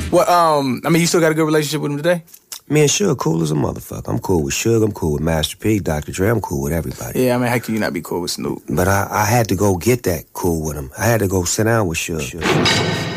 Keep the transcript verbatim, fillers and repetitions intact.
Well, um, I mean, you still got a good relationship with him today? Me and Suge cool as a motherfucker. I'm cool with Suge, I'm cool with Master P, Doctor Dre, I'm cool with everybody. Yeah, I mean, how can you not be cool with Snoop? But I, I had to go get that cool with him. I had to go sit down with Suge.